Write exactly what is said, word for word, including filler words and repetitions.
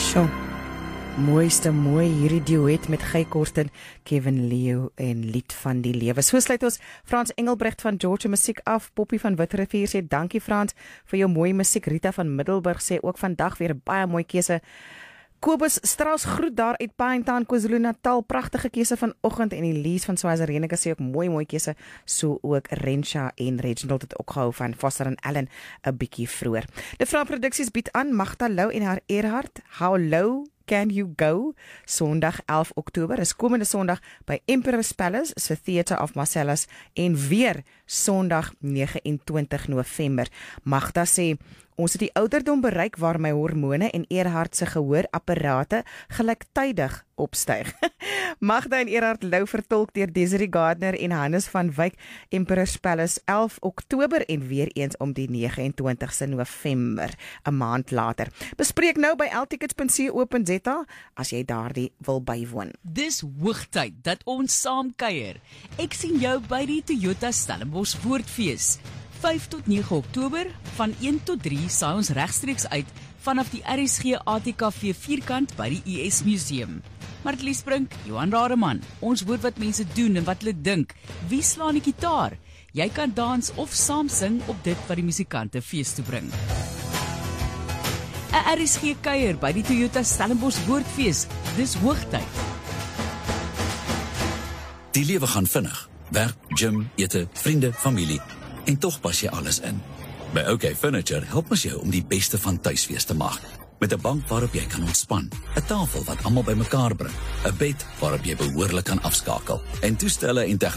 Sjoe, mooiste mooi hierdie duet met Guy Korsten, Kevin Leo en Lied van die Lewe. So sluit ons Frans Engelbrecht van Georgia Musiek af. Poppie van Witrivier sê dankie Frans vir jou mooi musiek. Rita van Middelburg sê ook vandag weer 'n baie mooi keuse. Kobus Strauss groet daar uit Pinetown, KwaZulu-Natal, pragtige keuse vanoggend en Elise van Swaziland sê ook mooi mooi keuse, so ook Rensha en Reginald het ook gehou van Foster en Allen 'n bietjie vroeër. Die Vra Produksies bied aan Magda Lou en haar Erhard, How Low Can You Go, Sondag elf Oktober, is komende Sondag by Emperor's Palace, se Theatre of Marcellus en weer Sondag nege en twintig November. Magda sê, ons het die ouderdom bereik waar my hormone en Erhard se gehoorapparate gelyktydig opstyg. Magda en Erhard Lou vertolk deur Desiree Gardner en Hannes van Wyk, Emperor's Palace elf Oktober en weer eens om die nege en twintigste November, 'n maand later. Bespreek nou by l tickets punt co punt za as jy daardie wil bywoon. Dis hoogtyd dat ons saam kuier. Ek sien jou by die Toyota Stellenbosch Woordfees. vyf tot nege Oktober, van een tot drie saai ons regstreeks uit vanaf die R S G A T K V vierkant by die U S Museum. Martlies Brink, Johan Rademan, ons hoor wat mense doen en wat hulle dink. Wie slaan die gitaar? Jy kan dans of saam sing op dit wat die musikante fees toe bring. 'n R S G kuier by die Toyota Stellenbosch Woordfees. Dis hoogtyd. Die lewe gaan vinnig. Werk, gym, ete, vriende, familie. En tog pas jy alles in. By OK Furniture help ons jou om die beste van tuisfees te maak. Met 'n bank waarop jy kan ontspan, 'n tafel wat almal bymekaar bring, 'n bed waarop jy behoorlik kan afskakel, en toestelle en tegnologie